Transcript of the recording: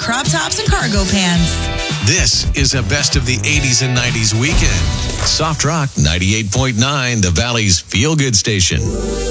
crop tops and cargo pants. This is a best of the 80s and 90s weekend. Soft Rock 98.9, the Valley's feel-good station.